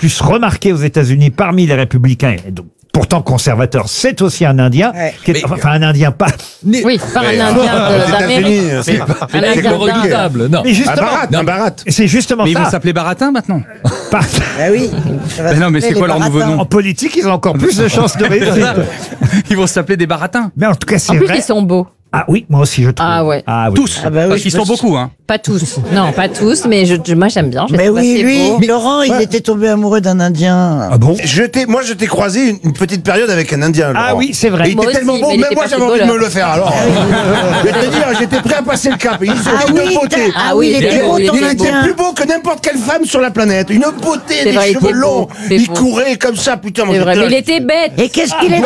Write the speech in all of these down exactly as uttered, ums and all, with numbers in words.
plus remarqué aux États-Unis parmi les républicains, et donc pourtant conservateur, c'est aussi un Indien, Ouais. qui est- Mais- enfin un Indien pas. Oui, pas un Mais, Indien aux de- d'Amérique. États-Unis, c'est pas- Un C'est Indien redoutable, non. Mais Un justement, barat, un barat. c'est justement Mais ils vont ça. s'appeler Baratin maintenant. Par- Bah oui. Ça va Mais non, mais s'appeler c'est quoi les leur nouveau baratins. nom En politique, ils ont encore plus de chances de réussir. Ils vont s'appeler des Baratins. Mais en tout cas, En c'est plus, vrai. ils sont beaux. Ah oui, moi aussi je trouve. Ah ouais. Ah oui. Tous. Ah bah oui, Parce qu'ils je sont me- beaucoup, hein. Pas tous. Non, pas tous, mais je, je- moi j'aime bien. Je les Mais trouve oui, assez lui, beaux. Laurent, il était tombé amoureux d'un Indien. Ah bon? Je t'ai, moi, je t'ai croisé une, une petite période avec un Indien. Ah Laurent. oui, c'est vrai. Et il Moi était aussi, tellement mais beau, il même était moi pas j'avais envie de me footballeur. le faire. Alors, je vais te dire, j'étais prêt à passer le cap. Il Ah une oui, beauté. t'as- ah oui, il il était était beau beau, il ton était Il était Indien. plus beau que n'importe quelle femme sur la planète. Une beauté, C'est des vrai, il cheveux était beau, longs. c'est Il beau. courait comme ça, putain. moi, C'est vrai, j'étais mais là, il était bête. Et qu'est-ce qu'il est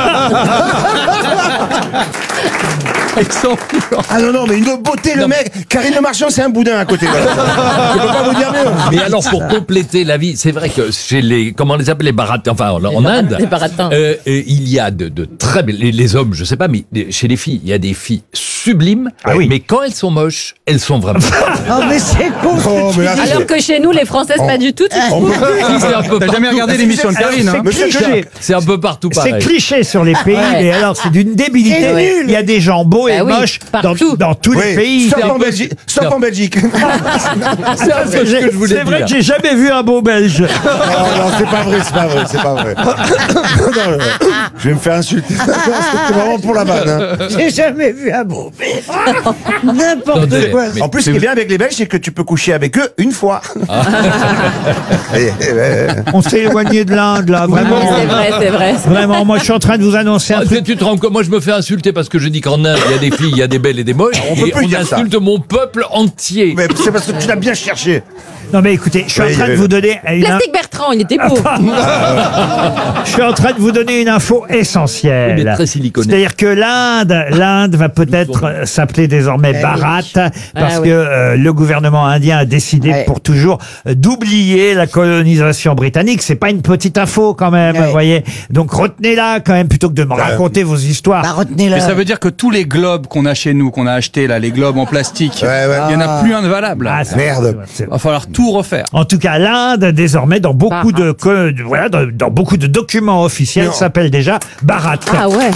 Ils sont... Ah non, non, mais une beauté, le mec. Karine Le Marchand, c'est un boudin à côté. Voilà. Je peux pas vous dire mieux. Mais alors, pour compléter la vie, c'est vrai que chez les, comment on les appelle, les baratins, enfin, en, en barat- Inde, les baratins. euh, euh, il y a de, de très belles, les, les hommes, je sais pas, mais les- chez les filles, il y a des filles sublimes, Ah oui. mais quand elles sont moches, elles sont vraiment. Oh, mais c'est con. ce Oh, que mais tu là, dis. Alors que chez nous, les Françaises, pas du tout. tu On trouves peut- C'est un peu T'as jamais partout. regardé l'émission de Karine, hein? C'est cliché. C'est un peu partout C'est pareil. cliché sur les pays, Ouais. mais alors c'est d'une débilité. C'est nul. Il y a des gens beaux et Bah oui, moches dans, partout. dans tous les Oui, pays. sauf C'est un en peu- Belgique. Sauf c'est un- en Belgique. C'est un peu ce que je voulais C'est vrai dire. que j'ai jamais vu un beau Belge. Non, non, c'est pas vrai, c'est pas vrai, c'est pas vrai. Non, non, non. Je vais me faire insulter. C'est vraiment pour la vanne. Hein. J'ai jamais vu un beau bébé. N'importe Attendez, quoi. mais- En plus, ce qui est bien avec les Belges, c'est que tu peux coucher avec eux une fois. Et- et- et- On s'est éloigné de l'Inde là, vraiment. Oui, c'est vrai, c'est vrai. Vraiment, moi je suis en train de vous annoncer un Ah, truc. tu te rends compte, moi je me fais insulter parce que je dis qu'en Inde, il y a des filles, il y a des belles et des moches, On peut et plus on dire ça. insulte mon peuple entier. Mais c'est parce que tu l'as bien cherché. Non mais écoutez, je suis Oui, en train de oui. vous donner une, Plastique Bertrand, il était beau. je suis en train de vous donner une info essentielle. Oui, mais très siliconée. C'est-à-dire que l'Inde, l'Inde va peut-être euh, s'appeler désormais Eh oui. Bharat parce Ah que oui. euh, le gouvernement indien a décidé Ouais. pour toujours euh, d'oublier la colonisation britannique. C'est pas une petite info quand même, Ouais. vous voyez. Donc retenez-la quand même plutôt que de me raconter vos histoires. Bah, retenez-le. Mais ça veut dire que tous les globes qu'on a chez nous, qu'on a achetés, là, les globes en plastique, Ouais, ouais. il y en a plus un de valable. Ah, c'est- Merde. c'est- Il va falloir tout refaire. En tout cas, l'Inde, désormais, dans beaucoup Bharat. de, co- de- voilà, dans, dans beaucoup de documents officiels, Non. s'appelle déjà Bharat. Ah ouais.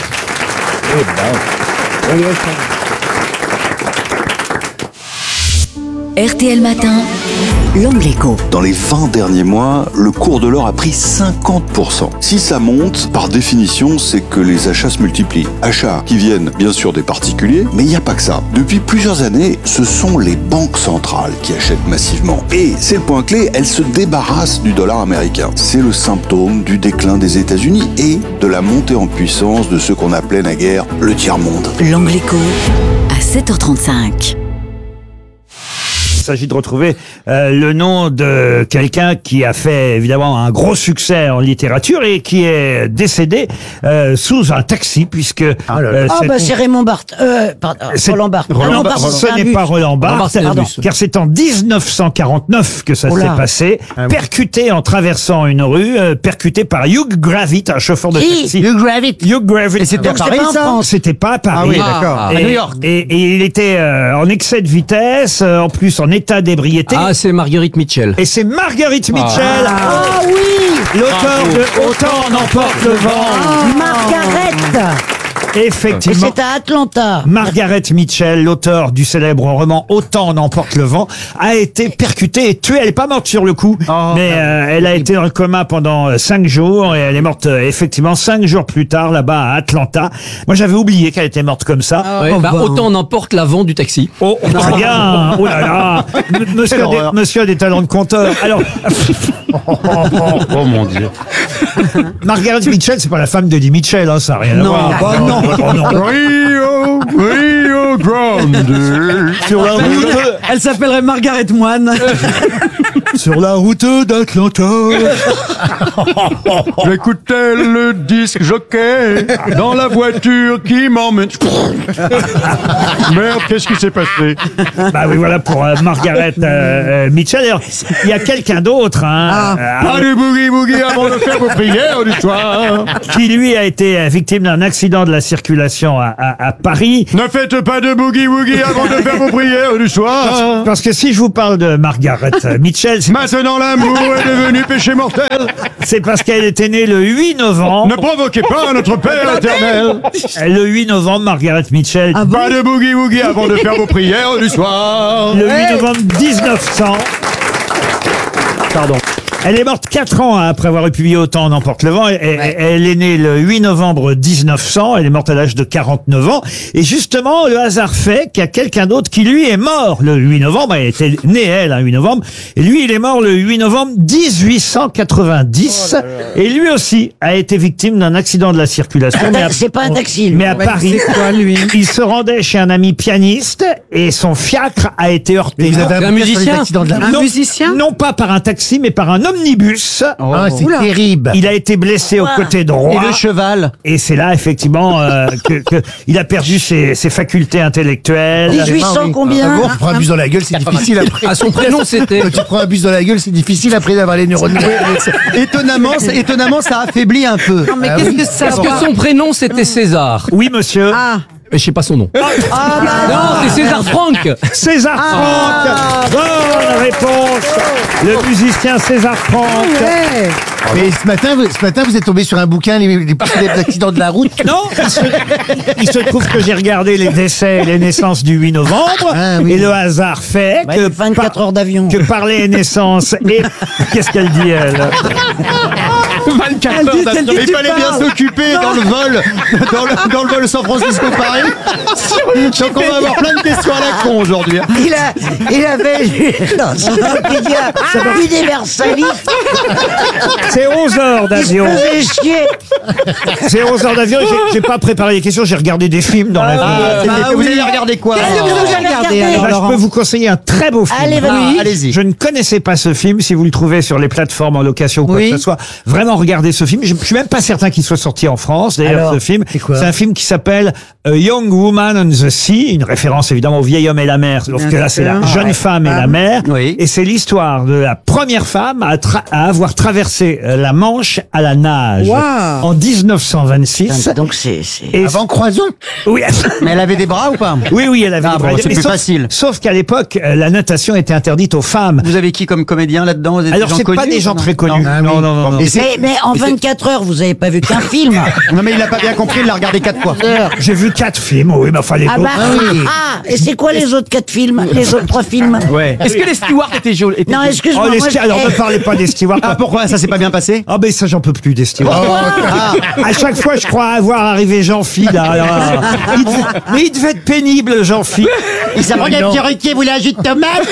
R T L Matin, l'Angle Écho. Dans les vingt derniers mois, le cours de l'or a pris cinquante pour cent. Si ça monte, par définition, c'est que les achats se multiplient. Achats qui viennent bien sûr des particuliers, mais il n'y a pas que ça. Depuis plusieurs années, ce sont les banques centrales qui achètent massivement. Et c'est le point clé, elles se débarrassent du dollar américain. C'est le symptôme du déclin des États-Unis et de la montée en puissance de ce qu'on appelait naguère le tiers-monde. L'Angle Écho, à sept heures trente-cinq. Il s'agit de retrouver euh, le nom de quelqu'un qui a fait évidemment un gros succès en littérature et qui est décédé euh, sous un taxi puisque euh, Ah c'est- bah c'est Raymond Barthes. Euh, pardon, c'est- Roland Barthes. Roland Roland Barthes, Barthes, ce c'est un n'est bus. pas Roland Barthes, Barthes, c'est un pardon, bus. car c'est en dix-neuf cent quarante-neuf que ça Oh s'est là. passé, percuté en traversant une rue, euh, percuté par Hugh Gravitt, un chauffeur de Qui taxi. Hugh Gravitt. Hugh Gravitt. Et c'était à Donc, Paris, pas en ça France, c'était pas à Paris. oui, d'accord. Et, À New York. Et, et il était euh, en excès de vitesse, euh, en plus en état d'ébriété. Ah, c'est Marguerite Mitchell. Et c'est Marguerite Mitchell, Ah oui, l'auteur de Autant n'emporte le vent. Margaret. Et Effectivement. c'est à Atlanta. Margaret Mitchell, l'auteur du célèbre roman Autant n'emporte le vent, a été percutée et tuée. Elle n'est pas morte sur le coup, mais euh, elle a été dans le coma pendant euh, cinq jours et elle est morte euh, effectivement cinq jours plus tard là-bas à Atlanta. Moi, j'avais oublié qu'elle était morte comme ça. Ouais, Oh, bah, bah, autant on emporte l'avant du taxi. Oh, très bien. Oh là là. M- Monsieur, a des, monsieur a des talents de conteur. Alors, Oh mon Dieu. Margaret Mitchell, c'est pas la femme d'Eddie Mitchell, hein, ça n'a rien à Non. voir. Bah, non. Oh, non. Rio, Rio Grande. Sur la route, Elle s'appellerait Margaret Moine. sur la route d'Atlanta. J'écoutais le disque jockey dans la voiture qui m'emmène. Merde, qu'est-ce qui s'est passé? Bah oui, voilà pour euh, Margaret euh, euh, Mitchell. Alors, il y a quelqu'un d'autre, hein, euh, Pas du boogie-boogie avant de faire vos prières du soir. qui lui a été euh, victime d'un accident de la circulation à, à, à Paris. Ne faites pas de boogie-woogie avant de faire vos prières du soir. Parce que si je vous parle de Margaret Mitchell, c'est- Maintenant l'amour est devenu péché mortel. c'est parce qu'elle était née le huit novembre. Ne provoquez pas notre Père éternel. Le huit novembre, Margaret Mitchell. Pas de boogie-woogie avant de faire vos prières du soir. Le huit novembre dix-neuf cents. Pardon. Elle est morte quatre ans après avoir eu publié Autant en emporte le vent. Elle, elle- elle est née le huit novembre dix-neuf cents. Elle est morte à l'âge de quarante-neuf ans. Et justement, le hasard fait qu'il y a quelqu'un d'autre qui, lui, est mort le huit novembre. Elle était née, elle, un huit novembre. Et lui, il est mort le huit novembre dix-huit cent quatre-vingt-dix. Et lui aussi a été victime d'un accident de la circulation. mais à- C'est pas un taxi, lui. mais à Ouais, Paris, c'est quoi, lui il se rendait chez un ami pianiste et son fiacre a été heurté. C'est un musicien Un non, musicien non pas par un taxi, mais par un omnibus. Ah, c'est terrible. Il a été blessé au côté droit. Et le cheval Et c'est là, effectivement, euh, que, que il a perdu ses, ses facultés intellectuelles. dix-huit cents combien Tu prends un bus dans la gueule, c'est difficile après. À son prénom, c'était. Quand tu prends un bus dans la gueule, c'est difficile après d'avoir les neurones. Étonnamment, étonnamment, ça affaiblit un peu. Non, mais qu'est-ce que ça Parce que son prénom, c'était César. Oui, monsieur. Ah. Mais je sais pas son nom. Ah, bah, Non, c'est César Franck. César Franck. Bonne réponse. Le musicien César Franck. Mais ce matin, vous, ce matin, vous êtes tombé sur un bouquin, les, les, les accidents de la route. Non, il se, il se trouve que j'ai regardé les décès et les naissances du huit novembre. Ah, oui. Et le hasard fait ouais, que, vingt-quatre heures d'avion. que par les naissances et... Qu'est-ce qu'elle dit, elle? vingt-quatre heures d'avion. Il fallait bien s'occuper dans le vol, dans le, dans le vol San Francisco-Paris. Donc on va avoir plein de questions à la con aujourd'hui. hein. Il a, il avait lu dans son Wikipédia universaliste. C'est onze heures Il se d'avion. faisait chier. C'est onze heures d'avion. J'ai- J'ai pas préparé les questions, j'ai regardé des films dans la vie. Ah, bah vous oui. allez regarder quoi Qu'est-ce que vous alors avez regardé, Eh alors, ben, je Laurent peux vous conseiller un très beau film. Allez, vas-y. Ah, allez-y. Je ne connaissais pas ce film. Si vous le trouvez sur les plateformes en location ou quoi Oui. que ce soit, vraiment regardez ce film. Je je suis même pas certain qu'il soit sorti en France. D'ailleurs, Alors, ce film, c'est quoi un film qui s'appelle A Young Woman on the Sea, une référence évidemment au vieil homme et la mer. Sauf que là, c'est la jeune femme et la mer. Oui. Et c'est l'histoire de la première femme à, tra- à avoir traversé euh, la Manche à la nage Wow. en dix-neuf cent vingt-six. Donc c'est... c'est- Et Avant Croison. oui. Mais elle avait des bras ou pas Oui, oui, elle avait Ah des bon, bras. c'est Mais plus sauf- facile. Sauf qu'à l'époque, euh, la natation était interdite aux femmes. Vous avez qui comme comédien là-dedans? Vous êtes Alors, des gens c'est pas connus, des gens non très connus. Ah, Non, oui. non, non, non. Et c'est- Mais, mais en vingt-quatre heures, vous avez pas vu qu'un film. Non mais il a pas bien compris, il l'a regardé quatre fois. J'ai vu quatre films, oui, mais enfin, les Ah autres- bah, ah, et c'est quoi les autres quatre films? Les autres trois films? Ouais. Est-ce que les stewards étaient jolis? étaient- Non, excuse-moi. Oh, les moi, sti- je- alors, ne eh, parlez pas des stewards. Ah pourquoi ça s'est pas bien passé? Ah, ben ça, j'en peux plus des stewards. Ah. À chaque fois, je crois avoir arrivé Jean-Phi, là. Alors, il devait- mais il devait être pénible, Jean-Phi. Il s'apprend Non. un petit vous voulez un jus de tomate?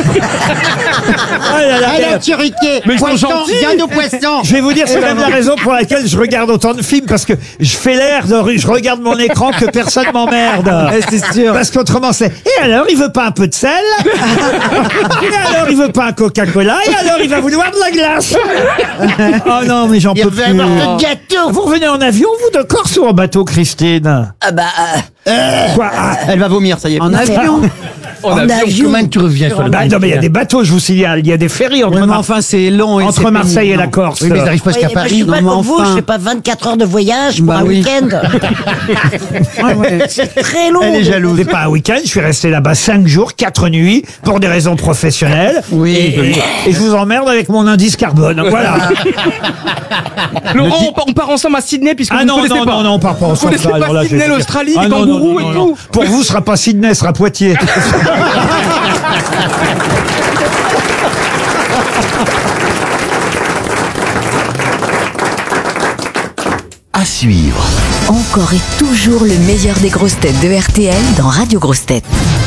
Ah là là, Un petit riquet. Mais ils sont Poisson, gentils. viande au poisson. je vais vous dire, c'est même la raison pour laquelle je regarde autant de films, parce que je fais l'air, de, je regarde mon écran que personne m'emmerde. C'est sûr. Parce qu'autrement, c'est, et alors, il veut pas un peu de sel? Et alors, il veut pas un Coca-Cola? Et alors, il va vouloir de la glace? Oh non, mais j'en peux plus. gâteau. Vous revenez en avion, vous, de Corse ou en bateau, Christine? Ah bah, euh, Quoi? Ah, Elle va vomir, ça y est. en avion. En avion. Comment tu reviens sur le bah, non, mais il y a des bateaux, je vous signale. Il y a des ferries entre, Oui, mais Mar- enfin, c'est long. et entre c'est Marseille et pénible. la Corse. Oui, mais ils n'arrivent pas Oui, jusqu'à moi, je Paris. suis pas non, mais comme vous, enfin. je fais pas vingt-quatre heures de voyage pour Bah un oui. week-end. Ah ouais. C'est très long. Elle est jalouse. C'est pas un week-end, je suis resté là-bas cinq jours, quatre nuits, pour des raisons professionnelles. Oui. Et, et- et je vous emmerde avec mon indice carbone. Voilà. Laurent, on part, on part ensemble à Sydney puisque Ah vous ne non, connaissez non, pas. non, non, on part pas Vous ensemble. connaissez ça, pas alors là, Sydney, j'ai- l'Australie, Ah les non, non, kangourous non, et non, tout. non. Pour vous, ce sera pas Sydney, ce sera Poitiers. À suivre. Encore et toujours le meilleur des grosses têtes de R T L dans Radio Grosses Têtes.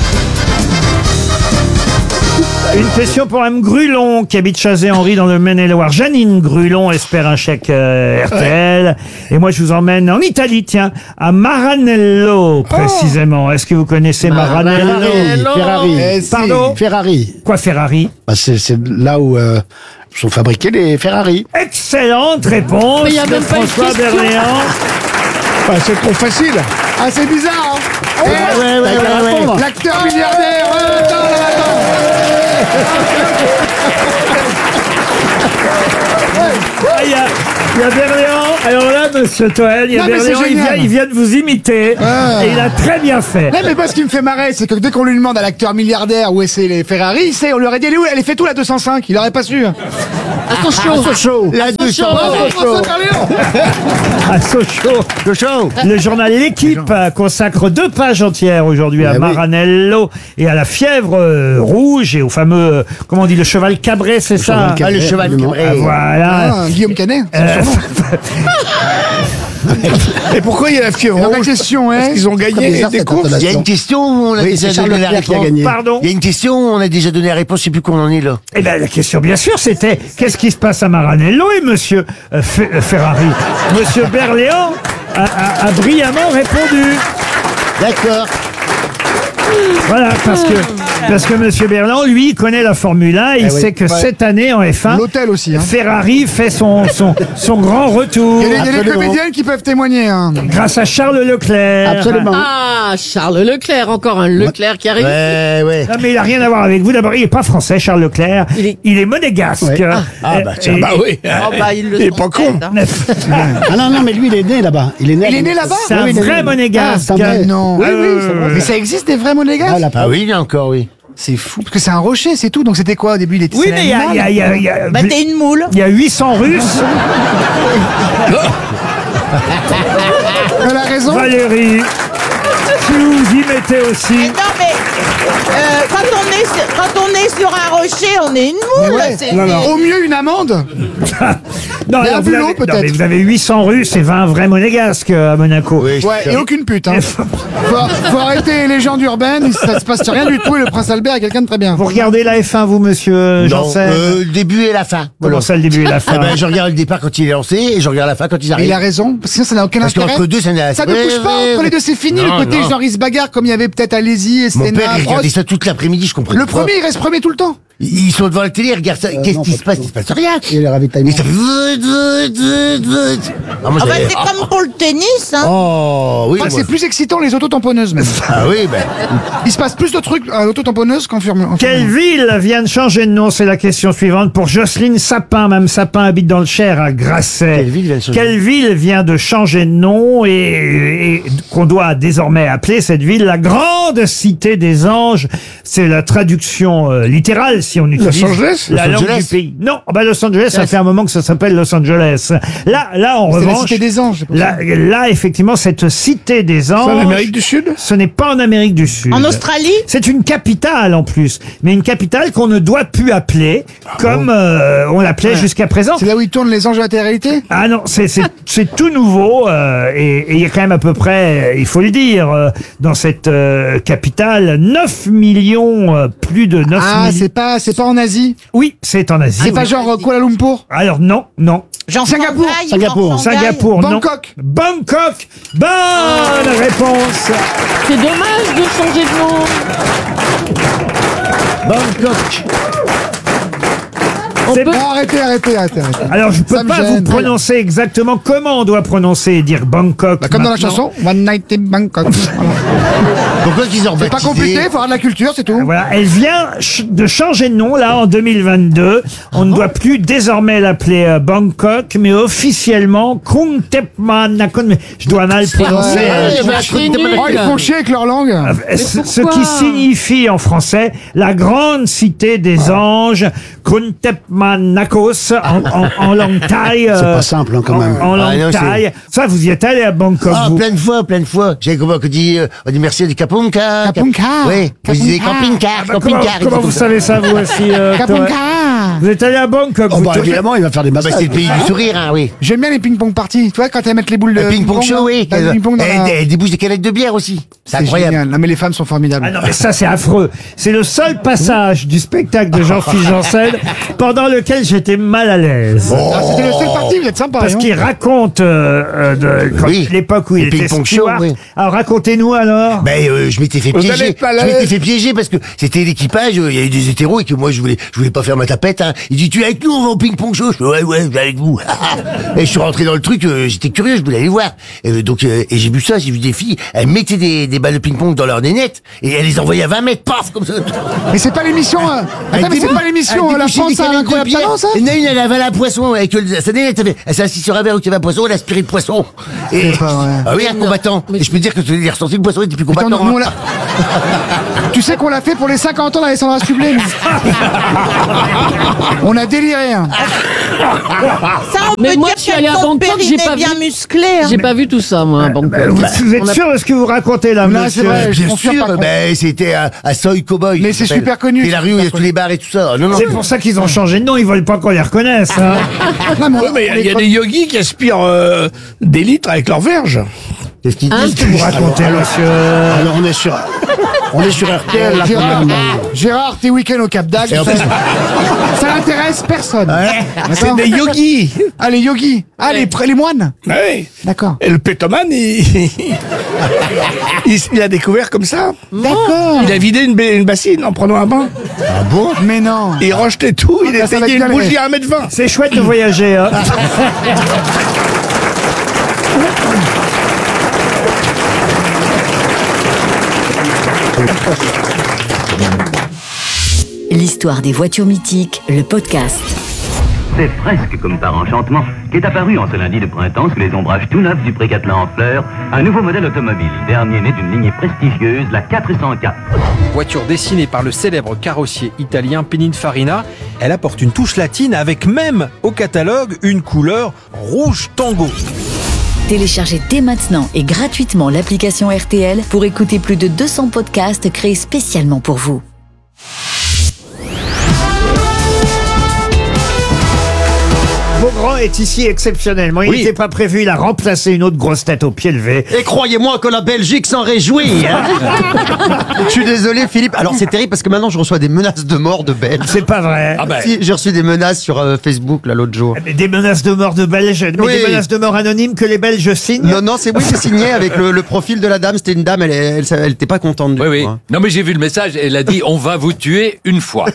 Une question pour Mme Grulon, qui habite Chazé-Henri dans le Maine-et-Loire. Janine Grulon espère un chèque euh, R T L. Et moi, je vous emmène en Italie, tiens, à Maranello, précisément. Est-ce que vous connaissez Maranello? Ferrari. Eh, Pardon? Ferrari. Quoi, Ferrari? Bah, c'est c'est là où euh, sont fabriqués les Ferrari. Excellente réponse Mais il y a de même pas une François question. Berléand. Bah, c'est trop facile. Ah, c'est bizarre. Hein ouais, ouais, ouais, ouais, ouais. L'acteur milliardaire. euh, attends, attends. Ah, il y a- Il y a Berléand. Alors là, monsieur Toen, il y a Non, mais c'est Berléand, il vient, génial. il vient de vous imiter. Ah. Et il a très bien fait. Non, mais moi, ce qui me fait marrer, c'est que dès qu'on lui demande à l'acteur milliardaire où est c'est les Ferrari, il sait, on lui aurait dit, elle est où? Elle est fait tout la deux cent cinq. Il aurait pas su. À Sochaux. Sochaux. La deux cents. Oh, François Berléand. À Sochaux. Sochaux. Le journal L'équipe euh, consacre deux pages entières aujourd'hui à oui. Maranello et à la fièvre euh, rouge et au fameux, euh, comment on dit, le cheval cabré, c'est ça? Ah, le cheval Ah, cabré. voilà. Ah, Guillaume Canet. Euh, Et pourquoi il y a la fièvre La rouge vraie question est. Parce qu'ils ont gagné bizarre, des cette courses. intonation. Il y a une question où on a Oui, déjà c'est Charles donné la Leclerc qui a réponse. gagné. Pardon. Il y a une question où on a déjà donné la réponse, je sais plus comment on en est là. Eh bien, la question, bien sûr, c'était qu'est-ce qui se passe à Maranello et monsieur euh, Fe- euh, Ferrari. Monsieur Berléand a, a- a brillamment répondu. D'accord. Voilà, parce que, parce que monsieur Berléand, lui, il connaît la Formule un et il Eh oui. sait que Ouais. cette année, en F un, L'hôtel aussi, hein. Ferrari fait son, son, son grand retour. Il y a des- il y a des Absolument. comédiennes qui peuvent témoigner. Hein. Grâce à Charles Leclerc. Absolument. Ah, Charles Leclerc, encore un Leclerc qui arrive. Ouais, ouais. Non, mais il n'a rien à voir avec vous. D'abord, il n'est pas français, Charles Leclerc. Il Il est- est, monégasque. Ouais. Ah, bah, tiens, Et- Bah oui. Oh, bah, il le Il est sont pas con. peut-être, hein. Ah non, non, mais lui, il est né là-bas. Il est né, Il est né là-bas? C'est un Oui, il est vrai né. monégasque. Ah, c'est un vrai. Non. Oui, oui, c'est vrai. Mais ça existe des vrais monégasques? Ah, la Ah oui, il y a encore, oui. C'est fou, parce que c'est un rocher, c'est tout. Donc c'était quoi au début? Il était Oui, c'est mais il y a, l'animal il y a- il y a- il y a- Bah, t'es une moule. il y a huit cents Russes. Elle a raison. Valérie, si vous y mettez aussi. Non mais euh, quand on est sur, quand on est sur un rocher, on est une Mais moule. ouais. c'est- Non, non. c'est- Au mieux une amende. Non, Il y a alors, un vous, bulot, avez, non, peut-être. mais vous avez huit cents Russes et vingt vrais monégasques euh, à Monaco. Ouais, et aucune pute. Hein. faut, faut arrêter les légendes urbaines. Ça se passe rien du tout. Et le prince Albert est quelqu'un de très bien. Vous regardez la F un, vous, monsieur Non, Janssen euh, le début et la fin. Comment Voilà. ça, le début et la fin Eh ben, je regarde le départ quand il est lancé et je regarde la fin quand ils Mais arrivent. il a raison, parce que sinon ça n'a aucun Parce intérêt. qu'entre deux, ça n'a- Ça ne Ouais, bouge pas. ouais, Entre les ouais. deux, c'est fini. Non, le côté non. genre il se bagarre comme il y avait peut-être Alési et Mon Senna. père, il regardait Prost. ça toute l'après-midi, je comprends Le pas. premier, il reste premier tout le temps. Ils sont devant la télé, ils regardent ça. Qu'est-ce non, qui pas se passe? Il se passe rien. Il est Et ravitaillement. ça fait... vut, vut, vut, vut. Ah, moi, Ah bah, j'avais- c'est comme pour le tennis. Hein. Oh, oui. Je crois que moi- c'est plus excitant les autotamponneuses même. Ah oui, ben. Il se passe plus de trucs à l'autotamponneuse qu'en Formule un. Quelle ville vient de changer de nom? C'est la question suivante pour Jocelyne Sapin. Mme Sapin habite dans le Cher à Grasset. Quelle ville vient de changer Quelle ville vient de changer de nom et, et qu'on doit désormais appeler cette ville la Grande Cité des Anges? C'est la traduction euh, littérale si on utilise Los Angeles la Los langue Angeles du pays. Non, ah bah Los Angeles, ça fait un moment que ça s'appelle Los Angeles. Là, là en C'est la revanche, cité des anges. c'est pour ça. là, là, effectivement, cette Cité des C'est Anges, en Amérique du Sud. ce n'est pas en Amérique du Sud. En Australie. C'est une capitale en plus, mais une capitale qu'on ne doit plus appeler comme euh, on l'appelait jusqu'à présent. C'est là où ils tournent les anges de la télé-réalité. Ah non, c'est c'est c'est tout nouveau euh, et et il y a quand même à peu près, il faut le dire, euh, dans cette euh, capitale, neuf millions, euh, plus de neuf Ah, millions. c'est pas, c'est pas en Asie. Oui, c'est en Asie. C'est oui. pas genre euh, Kuala Lumpur. Alors non, non. Genre Singapour. Shanghai, Singapour. genre Shanghai. Singapour, non. Bangkok. Bangkok. Bonne réponse. C'est dommage de changer de nom. Bangkok. C'est- Non, arrêtez, arrêtez, arrêtez, arrêtez. Alors je peux Ça me pas vous gêne. prononcer exactement comment on doit prononcer et dire Bangkok. Bah, comme dans la maintenant. chanson, One Night in Bangkok. Voilà. Pourquoi qu'ils ont C'est pas baptisé- compliqué, faut avoir de la culture, c'est tout. Voilà, elle vient ch- de changer de nom là en deux mille vingt-deux. On ne doit plus désormais l'appeler euh, Bangkok, mais officiellement Krung Thep Man Nakhon. Mais je dois mal prononcer. Ouais, euh, bah, c'est nul. Oh, ils font chier avec leur langue. euh, ce, ce pourquoi qui signifie en français la grande cité des anges, Krung Thep Man Nakos en, en, en langue thaï. C'est euh, pas simple, hein, quand en- même. En, Ah, langue non, c'est- thaï. Ça, vous y êtes allé à Bangkok, Ah, vous. plein de fois, plein de fois. J'ai comment on dit, euh, on dit merci à des Kapunka. Kapunka. Oui, vous disiez Kapunka. camping-car, Ah bah, comment camping-car. comment vous savez ça, vous aussi euh, Kapunka. Toen Vous êtes allé à Bangkok, Oh, vous, bah, Toen évidemment, il va faire des Ah bah, massages. c'est le pays du sourire, hein, oui. J'aime bien les ping-pong parties. Tu vois, quand elles mettent les boules de Le ping-pong là, show, oui. t'as le ping-pong dans Et la- et- et débouche des canettes de bière aussi. C'est C'est incroyable. génial. Non, mais les femmes sont formidables. Ah non, mais ça, c'est affreux. C'est le seul passage du spectacle de Jean-Philippe Janssen pendant lequel j'étais mal à l'aise. Ah, c'était le seul parti, vous êtes sympa. Parce hein. qu'il raconte euh, euh, de, quand- Oui. l'époque où il Le était ping-pong show, steward. oui. Alors racontez-nous alors. Ben, euh, je m'étais fait Vous piéger. allez pas Je là- m'étais fait piéger parce que c'était l'équipage, euh, il y avait des hétéros et que moi je voulais, je voulais pas faire ma tapette, hein. Il dit, tu es avec nous, on va au ping-pong show. Je fais, ouais, ouais, je vais avec vous. Et je suis rentré dans le truc, euh, j'étais curieux, je voulais aller voir. Et, euh, donc, euh, et j'ai vu ça, j'ai vu des filles, elles mettaient des, des balles de ping-pong dans leurs nénettes et elles les envoyaient à vingt mètres, paf, comme ça. Mais c'est pas l'émission. euh. Attends, mais c'est débouche- pas l'émission. elle euh, La débouchait France des a un canettes de pour deux pieds. l'abstinence, ça Il y en a une, elle avait un poisson. Avec le, ça, elle, avait- elle s'est assise sur un verre où il y avait un poisson, elle a aspiré le poisson. Et, C'est pas vrai. ah oui, un combattant. Et je peux dire que tu as ressenti que le poisson était plus combattant. Attends, nous, on hein. l'a- Tu sais qu'on l'a fait pour les cinquante ans d'Alessandra Sublet. nous. On a déliré. Hein. Ça, on Mais peut moi, dire je suis allée à que ton Bangkok, j'ai périnée pas bien vu. musclé. hein. J'ai pas vu tout ça, moi, à Bangkok. Vous, vous êtes On a- sûr de ce que vous racontez là, Non, monsieur c'est vrai. je Bien confirme sûr, par contre. ben, c'était à, à Soy Cowboy. Mais ça c'est s'appelle. super connu, C'est la c'est rue où il y a super tous les bars et tout ça. Non, non. C'est pour ça qu'ils ont changé de nom, ils veulent pas qu'on les reconnaisse. Hein. Non, mais on- Ouais, mais on il y a est- des yogis qui aspirent euh, des litres avec leur verge. Qu'est-ce qu'il Hein dit Vous racontez, monsieur. Alors on est sur, on est sur R T L. Là, Gérard, Gérard, tes week-ends au Cap d'Agde, Et en ça, plus- ça n'intéresse personne. C'est D'accord. des yogis. Ah les yogis, ah les, pr- les moines. Ouais. D'accord. Et le pétomane, il... il, il a découvert comme ça. D'accord. Il a vidé une, ba- une bassine en prenant un bain. Ah bon? Mais non. Il rejetait tout, il Ah, a ça va payé être une galéré. bougie à un mètre vingt. C'est chouette de voyager. Hein. L'histoire des voitures mythiques, le podcast. C'est presque comme par enchantement qu'est apparu en ce lundi de printemps sous les ombrages tout neufs du Pré-Catelin en fleurs un nouveau modèle automobile, dernier né d'une lignée prestigieuse, la quatre cent quatre. Voiture dessinée par le célèbre carrossier italien Pininfarina, elle apporte une touche latine avec même au catalogue une couleur rouge tango. Téléchargez dès maintenant et gratuitement l'application R T L pour écouter plus de deux cents podcasts créés spécialement pour vous. Beaugrand est ici exceptionnellement. Il Oui. n'était pas prévu, il a remplacé une autre grosse tête au pied levé. Et croyez-moi que la Belgique s'en réjouit. Hein. Je suis désolé, Philippe. Alors c'est terrible parce que maintenant je reçois des menaces de mort de Belges. C'est pas vrai. Ah ben. Si, j'ai reçu des menaces sur euh, Facebook là l'autre jour. Des menaces de mort de Belges, mais Oui. des menaces de mort anonymes que les Belges signent. Non, non, c'est oui, c'est signé avec le, le profil de la dame. C'était une dame, elle, elle, elle, elle était pas contente du Oui, coup. oui. hein. Non, mais j'ai vu le message, elle a dit on va vous tuer une fois.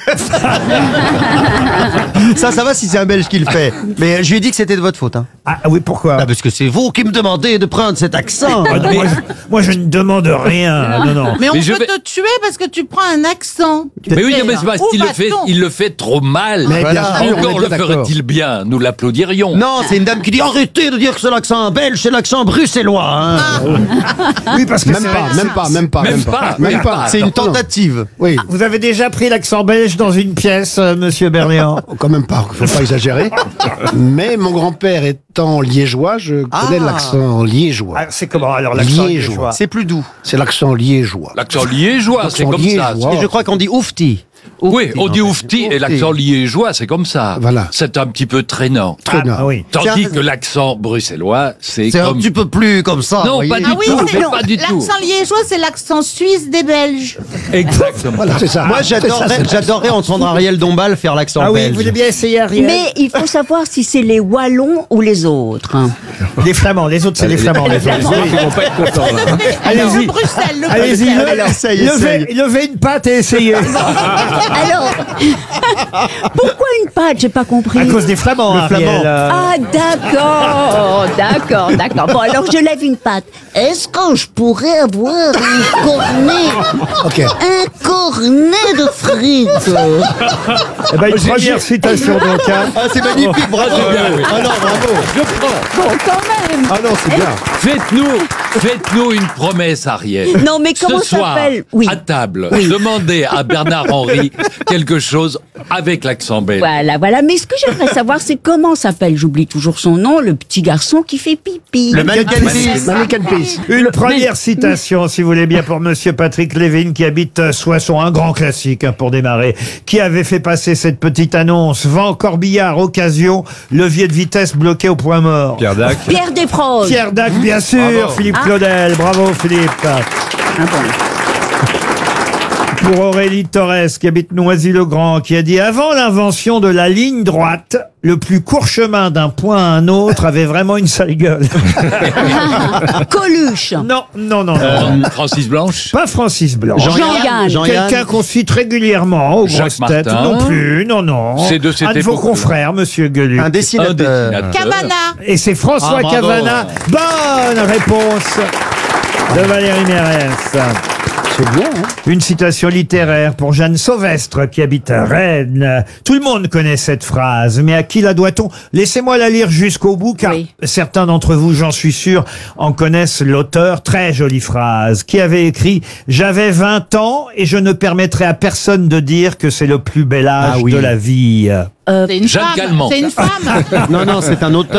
Ça, ça va si c'est un Belge qui le fait. Mais je lui ai dit que c'était de votre faute. Hein. Ah oui, pourquoi Ah, parce que c'est vous qui me demandez de prendre cet accent. Ah, non, moi, je, moi, je ne demande rien. Non, non. Mais on Mais je peut vais- te tuer parce que tu prends un accent. Mais oui, non, mais c'est parce Où qu'il le fait, va-t-on il le fait trop mal. Mais bien sûr, on est Encore bien le d'accord. ferait-il bien, nous l'applaudirions. Non, c'est une dame qui dit arrêtez de dire que c'est l'accent belge, c'est l'accent bruxellois. Hein. Oui, parce que Même c'est- pas, même pas, même pas, Même pas, même même pas. pas. C'est une tentative. Oui. Vous avez déjà pris l'accent belge dans une pièce, euh, monsieur Berléand? Quand même pas, faut pas exagérer. Mais mon grand-père étant liégeois, je connais Ah. l'accent liégeois. Ah, c'est comment alors l'accent Liégeois. liégeois? C'est plus doux. C'est l'accent liégeois. L'accent liégeois, c'est L'accent comme ça. liégeois. Et je crois qu'on dit oufti. Oui, on dit oufti. oufti et l'accent liégeois, c'est comme ça. Voilà. C'est un petit peu traînant. Traînant. Ah oui. Tandis C'est un- que l'accent bruxellois, c'est C'est un comme... petit peu plus comme ça. Non, vous pas voyez. du Ah oui, tout, c'est mais pas du tout. l'accent liégeois, c'est l'accent suisse des Belges. Exactement. Voilà, c'est ça. Moi, j'adorerais, j'adorerais entendre Ariel Dombal faire l'accent Ah oui, belge. vous voulez bien essayer, Ariel? Mais il faut savoir si c'est les Wallons ou les autres. Les Flamands, les autres, c'est les Flamands. Les autres. Ils vont pas être contents là. Allez-y. Le Bruxelles, le Allez-y, Bruxelles. le- essaye, levez, essaye. levez une patte et essayez. Alors, pourquoi une patte? J'ai pas compris. À cause des Flamands, Le Ariel. Flamand. euh. Ah, d'accord, d'accord, d'accord. Bon, alors je lève une patte. Est-ce que je pourrais avoir un cornet, Ok. un cornet de frites? Eh ben, une première citation donc. hein. Ah, c'est magnifique, bravo. Ah non, bravo. Je prends. Bon, quand même. Ah non, c'est bien. Faites-nous, faites-nous une promesse, Ariel. Non, mais comment Ce soir, s'appelle? Oui. à table, demandez à Bernard Henry quelque chose avec l'accent belge. Voilà, voilà. Mais ce que j'aimerais savoir, c'est comment s'appelle, j'oublie toujours son nom, le petit garçon qui fait pipi. Le mannequin Peace. Mannequin Peace. Une première citation, si vous voulez bien, pour monsieur Patrick Lévin, qui habite euh, Soissons, un grand classique hein, pour démarrer, qui avait fait passer cette petite annonce. Vent Corbillard, occasion, levier de vitesse bloqué au point mort. Pierre Dac. Pierre Desproges. Pierre Dac, bien sûr. Bravo. Philippe Ah. Claudel, bravo Philippe. Ah bon. Pour Aurélie Torres, qui habite Noisy-le-Grand, qui a dit « Avant l'invention de la ligne droite, le plus court chemin d'un point à un autre avait vraiment une sale gueule. » Coluche. Non, non, non, non. Euh, Francis Blanche. Pas Francis Blanche. Jean-Yann. Jean-Yann. Quelqu'un qu'on cite régulièrement aux Jacques grosses têtes. Martin. Non plus, non, non. C'est de cette un de vos époque-là. confrères, monsieur Gueluc. Un Un dessinateur. dessinateur. Cavana. Et c'est François Ah, bravo. Cavana. Bonne réponse de Valérie Mérès. C'est bien, hein. Une citation littéraire pour Jeanne Sauvestre qui habite à Rennes. Tout le monde connaît cette phrase, mais à qui la doit-on? Laissez-moi la lire jusqu'au bout, car Oui. certains d'entre vous, j'en suis sûr, en connaissent l'auteur. Très jolie phrase. Qui avait écrit « J'avais vingt ans et je ne permettrai à personne de dire que c'est le plus bel âge Ah oui. de la vie ». Euh, C'est une Jacques femme. Calment. C'est une femme. Non, non, c'est un auteur.